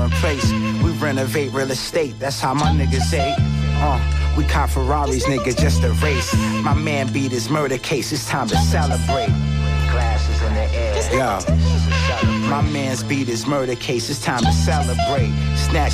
in place. We renovate real estate, that's how my niggas say. We cop Ferraris, nigga, just a race. My man beat his murder case, it's time to celebrate. Glasses in the air. Yo. My man's beat his murder case, it's time to celebrate. Snatch